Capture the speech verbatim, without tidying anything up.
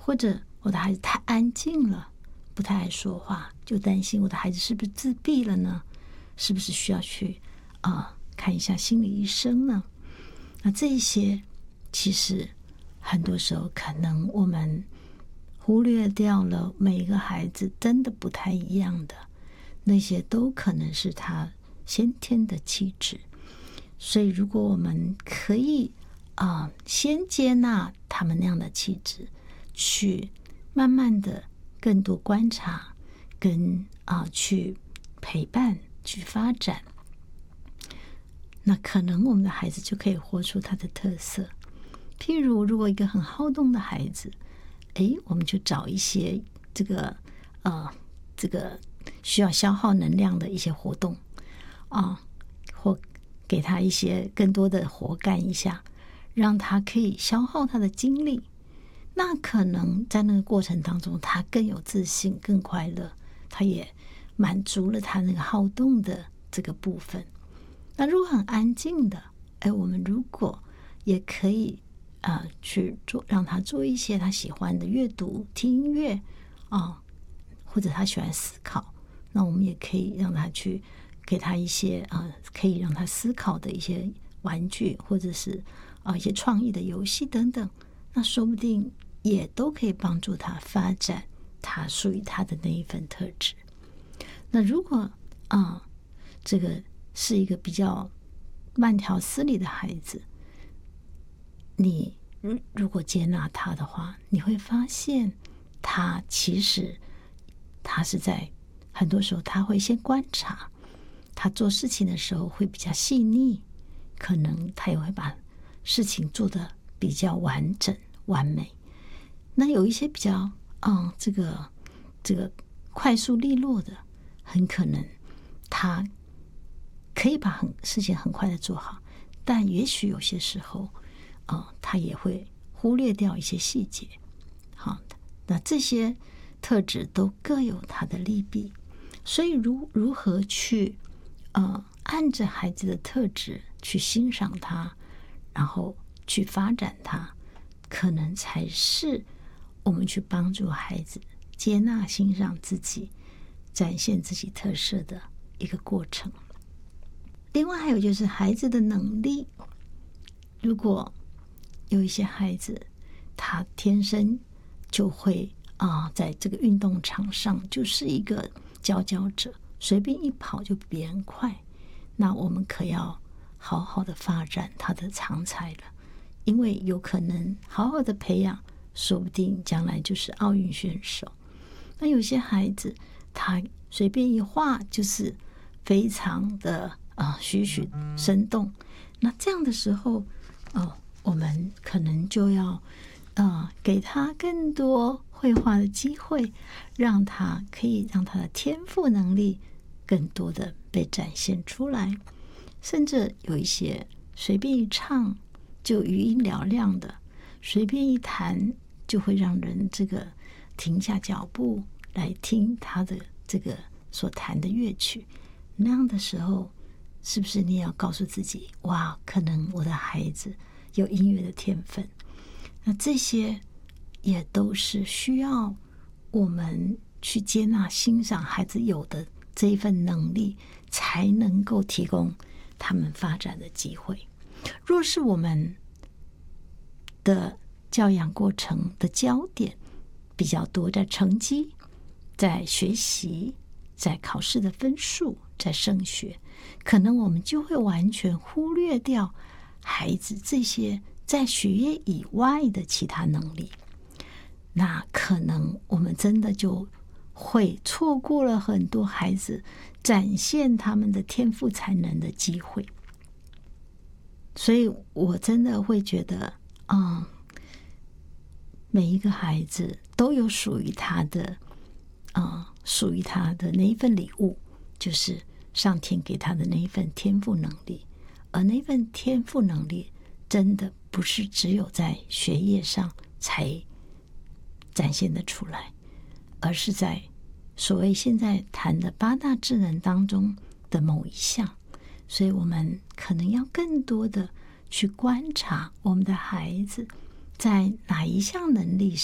或者我的孩子太安静了，不太爱说话，就担心我的孩子是不是自闭了呢？是不是需要去啊、呃、看一下心理医生呢？那这一些其实很多时候可能我们忽略掉了每个孩子真的不太一样的，那些都可能是他先天的气质。所以如果我们可以啊、呃、先接纳他们那样的气质，去慢慢的更多观察跟啊、呃、去陪伴去发展，那可能我们的孩子就可以活出他的特色。譬如如果一个很好动的孩子，诶，我们就找一些这个呃这个需要消耗能量的一些活动啊，或给他一些更多的活干一下，让他可以消耗他的精力。那可能在那个过程当中，他更有自信，更快乐，他也满足了他那个好动的这个部分。那如果很安静的，哎，我们如果也可以啊、呃、去做，让他做一些他喜欢的阅读、听音乐啊、呃，或者他喜欢思考，那我们也可以让他去给他一些啊、呃、可以让他思考的一些玩具，或者是啊、呃、一些创意的游戏等等，那说不定也都可以帮助他发展他属于他的那一份特质。那如果啊、呃、这个是一个比较慢条斯理的孩子，你如果接纳他的话，你会发现他其实他是在很多时候他会先观察，他做事情的时候会比较细腻，可能他也会把事情做得比较完整完美。那有一些比较嗯这个这个快速利落的，很可能他可以把很事情很快的做好，但也许有些时候呃，他也会忽略掉一些细节。好，那这些特质都各有它的利弊，所以如如何去呃按着孩子的特质去欣赏他，然后去发展他，可能才是我们去帮助孩子接纳欣赏自己，展现自己特色的一个过程。另外还有就是孩子的能力，如果有一些孩子他天生就会啊、呃，在这个运动场上就是一个佼佼者，随便一跑就比别人快，那我们可要好好的发展他的长才了，因为有可能好好的培养，说不定将来就是奥运选手。那有些孩子他随便一画就是非常的啊、呃、栩栩生动，那这样的时候哦，我们可能就要呃给他更多绘画的机会，让他可以让他的天赋能力更多的被展现出来。甚至有一些随便一唱就余音嘹亮的，随便一弹就会让人这个停下脚步来听他的这个所弹的乐曲。那样的时候，是不是你也要告诉自己，哇，可能我的孩子有音乐的天分？那这些也都是需要我们去接纳欣赏孩子有的这一份能力，才能够提供他们发展的机会。若是我们的教养过程的焦点比较多在成绩，在学习，在考试的分数，在升学，可能我们就会完全忽略掉孩子这些在学业以外的其他能力，那可能我们真的就会错过了很多孩子展现他们的天赋才能的机会。所以我真的会觉得嗯，每一个孩子都有属于他的嗯，属于他的那一份礼物，就是上天给他的那一份天赋能力。而那份天赋能力真的不是只有在学业上才展现得出来，而是在所谓现在谈的八大智能当中的某一项。所以我们可能要更多的去观察我们的孩子在哪一项能力